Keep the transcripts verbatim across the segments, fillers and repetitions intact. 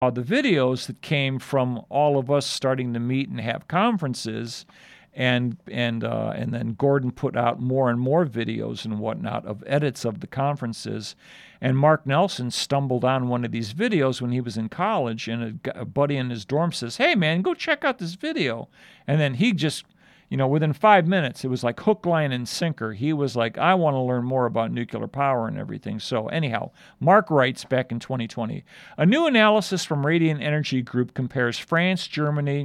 Uh, the videos that came from all of us starting to meet and have conferences, and and uh, and then Gordon put out more and more videos and whatnot of edits of the conferences. And Mark Nelson stumbled on one of these videos when he was in college, and a, a buddy in his dorm says, "Hey man, go check out this video." And then he just, you know, within five minutes, it was like hook, line, and sinker. He was like, "I want to learn more about nuclear power and everything." So anyhow, Mark writes back in twenty twenty, a new analysis from Radiant Energy Group compares France, Germany,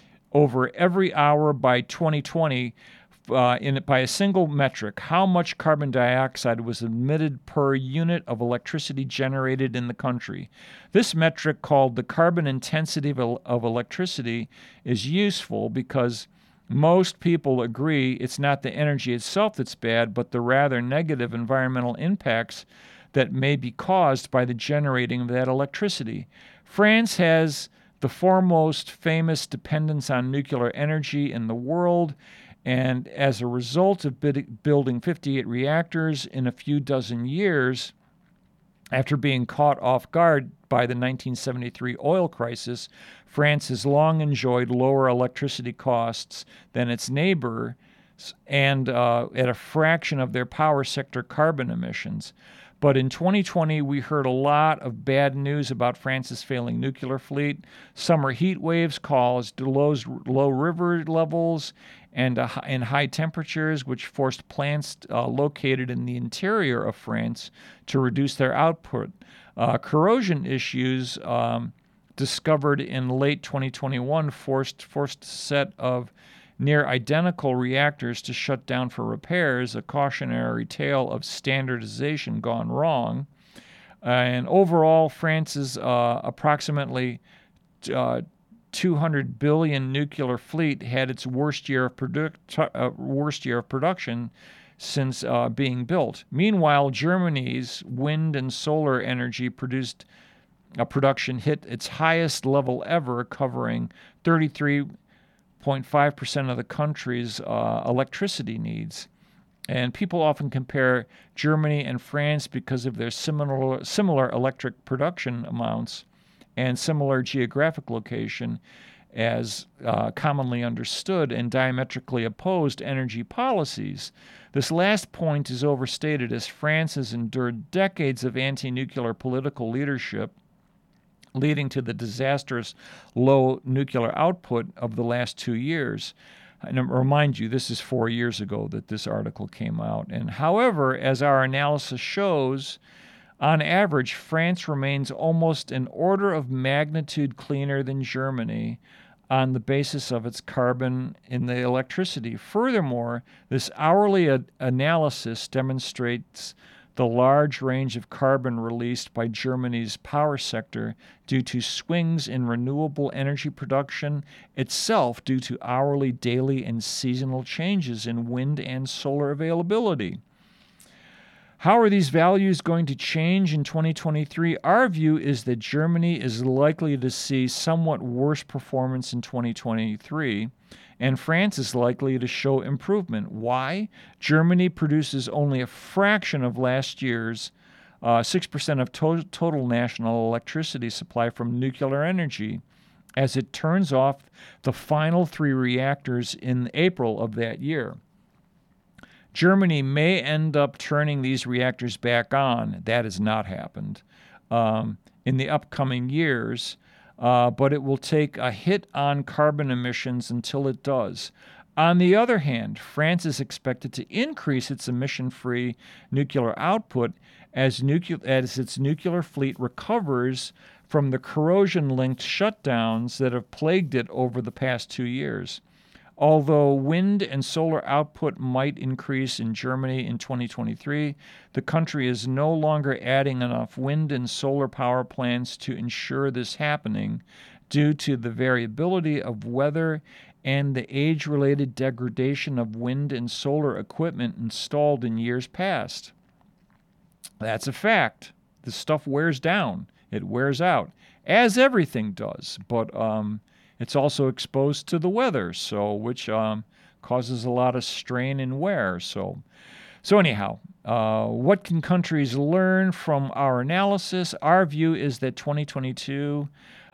over every hour by twenty twenty uh, in by a single metric, how much carbon dioxide was emitted per unit of electricity generated in the country. This metric, called the carbon intensity of, of electricity, is useful because most people agree it's not the energy itself that's bad, but the rather negative environmental impacts that may be caused by the generating of that electricity. France has the foremost famous dependence on nuclear energy in the world, and as a result of bid- building fifty-eight reactors in a few dozen years, after being caught off guard by the nineteen seventy-three oil crisis, France has long enjoyed lower electricity costs than its neighbor and uh, at a fraction of their power sector carbon emissions. But in twenty twenty, we heard a lot of bad news about France's failing nuclear fleet. Summer heat waves caused low, low river levels and, uh, and high temperatures, which forced plants uh, located in the interior of France to reduce their output. Uh, corrosion issues um, discovered in late twenty twenty-one forced, forced a set of near identical reactors to shut down for repairs, a cautionary tale of standardization gone wrong. Uh, and overall, France's uh, approximately uh, two hundred billion nuclear fleet had its worst year of, produ- uh, worst year of production since uh, being built. Meanwhile, Germany's wind and solar energy produced uh, production hit its highest level ever, covering thirty-three zero point five percent of the country's uh, electricity needs. And people often compare Germany and France because of their similar, similar electric production amounts and similar geographic location as uh, commonly understood and diametrically opposed energy policies. This last point is overstated, as France has endured decades of anti-nuclear political leadership, leading to the disastrous low nuclear output of the last two years. And I remind you, this is four years ago that this article came out. And however, as our analysis shows, on average, France remains almost an order of magnitude cleaner than Germany on the basis of its carbon in the electricity. Furthermore, this hourly a- analysis demonstrates the large range of carbon released by Germany's power sector due to swings in renewable energy production itself, due to hourly, daily, and seasonal changes in wind and solar availability. How are these values going to change in twenty twenty-three? Our view is that Germany is likely to see somewhat worse performance in twenty twenty-three, and France is likely to show improvement. Why? Germany produces only a fraction of last year's uh, six percent of to- total national electricity supply from nuclear energy, as it turns off the final three reactors in April of that year. Germany may end up turning these reactors back on. That has not happened um, in the upcoming years, uh, but it will take a hit on carbon emissions until it does. On the other hand, France is expected to increase its emission-free nuclear output as, nucle- as its nuclear fleet recovers from the corrosion-linked shutdowns that have plagued it over the past two years. Although wind and solar output might increase in Germany in twenty twenty-three, the country is no longer adding enough wind and solar power plants to ensure this happening due to the variability of weather and the age-related degradation of wind and solar equipment installed in years past. That's a fact. The stuff wears down. It wears out, as everything does. But um, it's also exposed to the weather, so which um, causes a lot of strain and wear. So, so anyhow, uh, what can countries learn from our analysis? Our view is that twenty twenty-two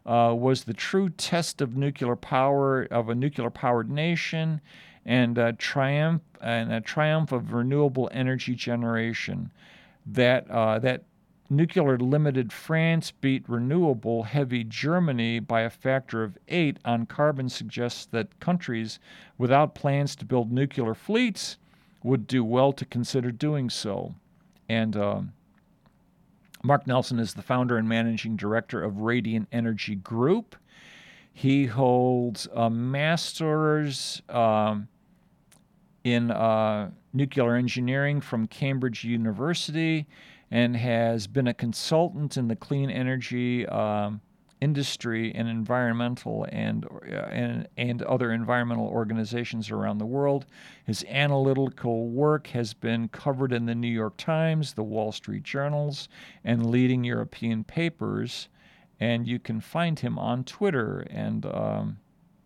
uh, was the true test of nuclear power, of a nuclear-powered nation, and a triumph and a triumph of renewable energy generation. That uh, that nuclear-limited France beat renewable-heavy Germany by a factor of eight on carbon suggests that countries without plans to build nuclear fleets would do well to consider doing so. And um, Mark Nelson is the founder and managing director of Radiant Energy Group. He holds a master's um, in uh, nuclear engineering from Cambridge University and has been a consultant in the clean energy um, industry and environmental and, uh, and and other environmental organizations around the world. His analytical work has been covered in the New York Times, the Wall Street Journals, and leading European papers. And you can find him on Twitter. And um,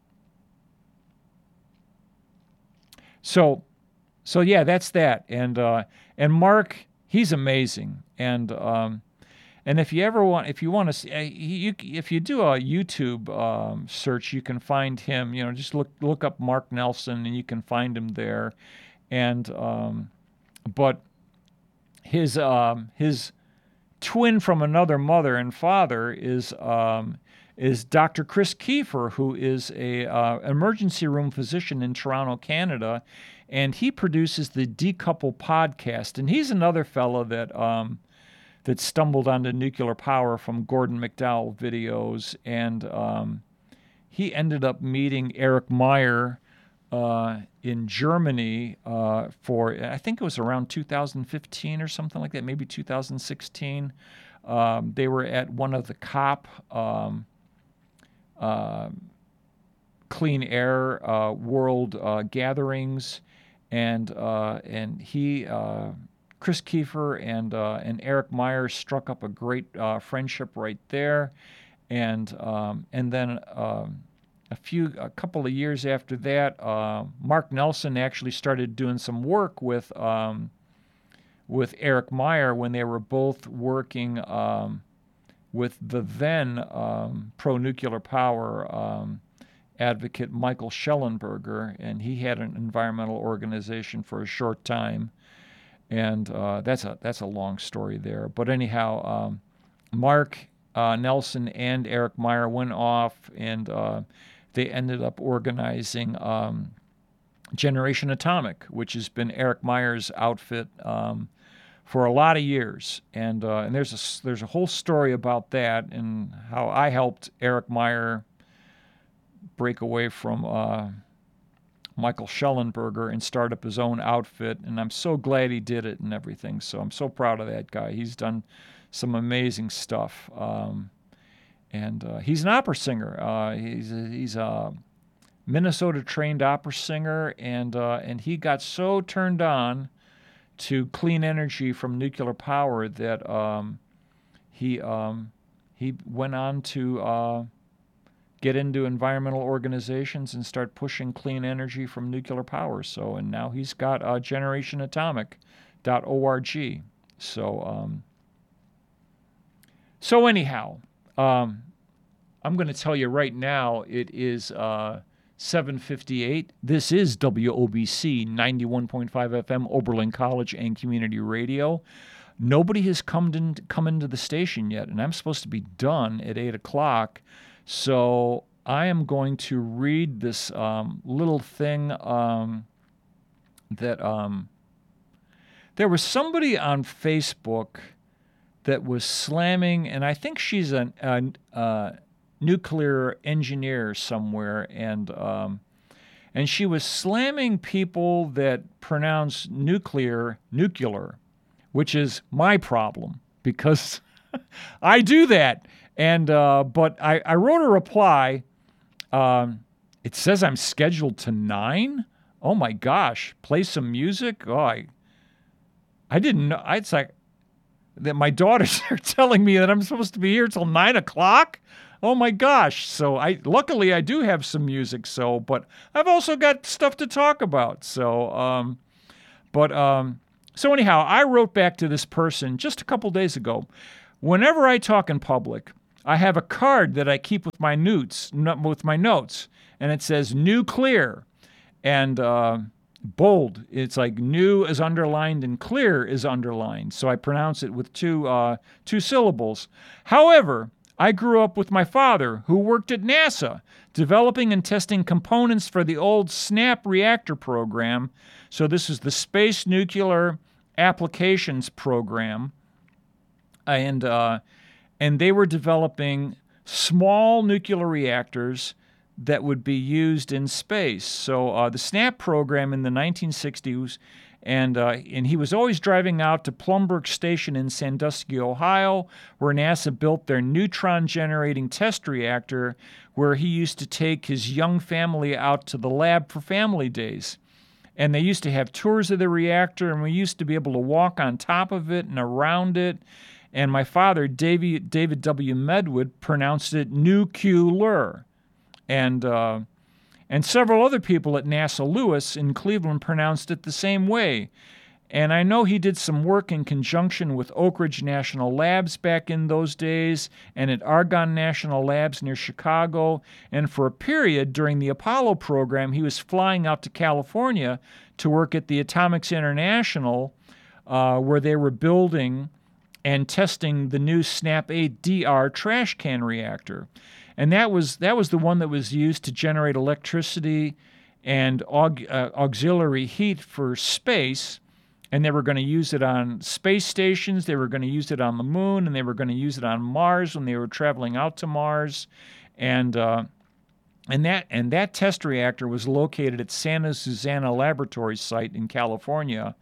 so, so yeah, that's that. And uh, and Mark, he's amazing. And um, And if you ever want, if you want to see, you, if you do a YouTube um, search, you can find him. You know, just look look up Mark Nelson, and you can find him there. And um, but his um, his twin from another mother and father is um, is Doctor Chris Kiefer, who is a uh, emergency room physician in Toronto, Canada, and he produces the Decouple podcast. And he's another fellow that. Um, that stumbled onto nuclear power from Gordon McDowell videos, and um, he ended up meeting Eric Meyer uh, in Germany for, I think it was around two thousand fifteen or something like that, maybe two thousand sixteen. Um, they were at one of the COP um, uh, Clean Air uh, World uh, gatherings, and uh, and he... Uh, Chris Kiefer and uh, and Eric Meyer struck up a great uh, friendship right there, and um, and then um, a few a couple of years after that, uh, Mark Nelson actually started doing some work with um, with Eric Meyer when they were both working um, with the then um, pro-nuclear power um, advocate Michael Schellenberger, and he had an environmental organization for a short time. And uh, that's a that's a long story there. But anyhow, um, Mark uh, Nelson and Eric Meyer went off, and uh, they ended up organizing um, Generation Atomic, which has been Eric Meyer's outfit um, for a lot of years. And uh, and there's a there's a whole story about that and how I helped Eric Meyer break away from Uh, Michael Schellenberger and start up his own outfit, and I'm so glad he did it and everything. So I'm so proud of that guy. He's done some amazing stuff, um, and uh, he's an opera singer. Uh, he's a, he's a Minnesota-trained opera singer, and uh, and he got so turned on to clean energy from nuclear power that um, he um, he went on to. Uh, get into environmental organizations and start pushing clean energy from nuclear power. So, and now he's got uh, generation atomic dot org. So, um, so anyhow, um, I'm going to tell you right now, it is uh, seven fifty-eight. This is W O B C ninety-one point five F M, Oberlin College and Community Radio. Nobody has come, in, come into the station yet, and I'm supposed to be done at eight o'clock. So I am going to read this um, little thing um, that um, there was somebody on Facebook that was slamming, and I think she's a, a, a nuclear engineer somewhere, and um, and she was slamming people that pronounce nuclear nuclear, which is my problem because I do that. And uh, but I, I wrote a reply. Um, it says I'm scheduled to nine. Oh my gosh! Play some music. Oh, I I didn't know. It's like that. My daughters are telling me that I'm supposed to be here till nine o'clock. Oh my gosh! So I luckily I do have some music. So, but I've also got stuff to talk about. So, um, but um, so anyhow, I wrote back to this person just a couple days ago. Whenever I talk in public, I have a card that I keep with my notes, with my notes, and it says nuclear, and uh, bold. It's like new is underlined and clear is underlined. So I pronounce it with two uh, two syllables. However, I grew up with my father, who worked at NASA, developing and testing components for the old SNAP reactor program. So this is the Space Nuclear Applications Program, and uh, and they were developing small nuclear reactors that would be used in space. So uh, the SNAP program in the nineteen sixties, and uh, and he was always driving out to Plumbrook Station in Sandusky, Ohio, where NASA built their neutron-generating test reactor, where he used to take his young family out to the lab for family days. And they used to have tours of the reactor, and we used to be able to walk on top of it and around it. And my father, David, David W. Medwood, pronounced it nuclear. And uh, and several other people at NASA Lewis in Cleveland pronounced it the same way. And I know he did some work in conjunction with Oak Ridge National Labs back in those days and at Argonne National Labs near Chicago. And for a period during the Apollo program, he was flying out to California to work at the Atomics International, uh, where they were building and testing the new SNAP eight D R trash can reactor. And that was that was the one that was used to generate electricity and aug, uh, auxiliary heat for space. And they were going to use it on space stations, they were going to use it on the moon, and they were going to use it on Mars when they were traveling out to Mars. And uh, and that and that test reactor was located at Santa Susana Laboratory site in California.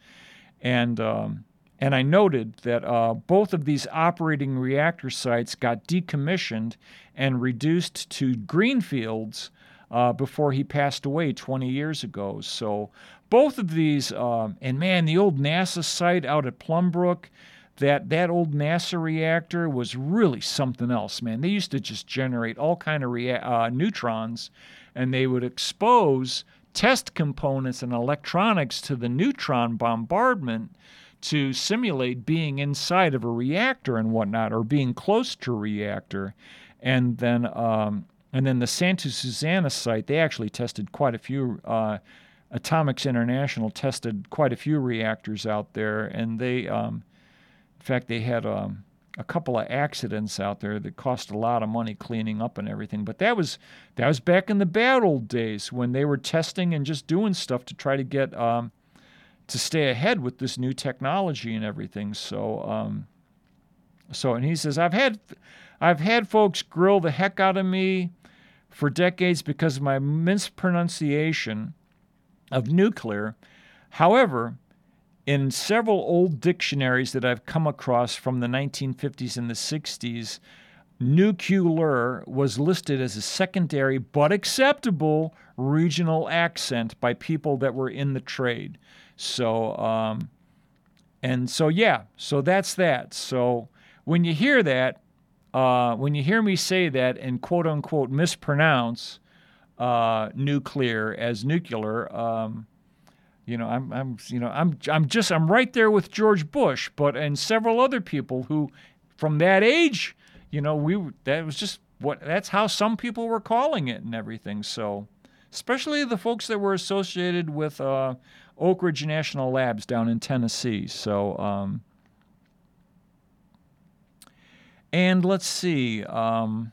And um, and I noted that uh, both of these operating reactor sites got decommissioned and reduced to greenfields uh, before he passed away twenty years ago. So both of these, uh, and man, the old NASA site out at Plumbrook, that that old NASA reactor was really something else, man. They used to just generate all kind of rea- uh, neutrons, and they would expose test components and electronics to the neutron bombardment to simulate being inside of a reactor and whatnot, or being close to a reactor. And then, um, and then the Santa Susana site, they actually tested quite a few. Uh, Atomics International tested quite a few reactors out there, and they, um, in fact, they had um, a couple of accidents out there that cost a lot of money cleaning up and everything. But that was that was back in the bad old days when they were testing and just doing stuff to try to get um, to stay ahead with this new technology and everything. So, um, so, and he says, I've had, I've had folks grill the heck out of me for decades because of my mispronunciation of nuclear. However, in several old dictionaries that I've come across from the nineteen fifties and the sixties, nuclear was listed as a secondary but acceptable regional accent by people that were in the trade. So, um, and so, yeah, so that's that. So when you hear that, uh, when you hear me say that and quote unquote mispronounce Uh, nuclear as nuclear, um, you know, I'm, I'm, you know, I'm, I'm just, I'm right there with George Bush, but and several other people who, from that age, you know, we that was just what that's how some people were calling it and everything. So, especially the folks that were associated with uh, Oak Ridge National Labs down in Tennessee. So, um, and let's see. Um,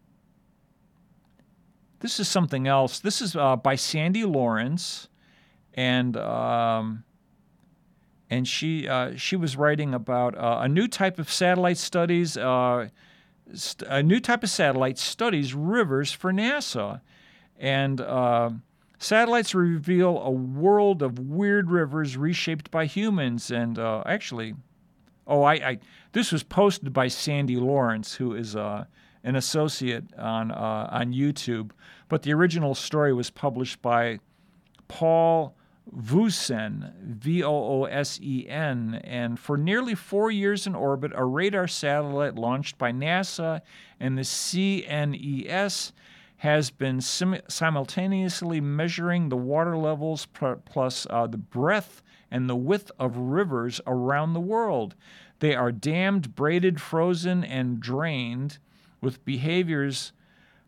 This is something else. This is uh, by Sandy Lawrence, and um, and she uh, she was writing about uh, a new type of satellite studies. Uh, st- a new type of satellite studies rivers for NASA, and uh, satellites reveal a world of weird rivers reshaped by humans. And uh, actually, oh, I, I this was posted by Sandy Lawrence, who is uh, an associate on uh, on YouTube, but the original story was published by Paul Voosen, V O O S E N, and for nearly four years in orbit, a radar satellite launched by NASA and the C N E S has been sim- simultaneously measuring the water levels pl- plus uh, the breadth and the width of rivers around the world. They are dammed, braided, frozen, and drained, with behaviors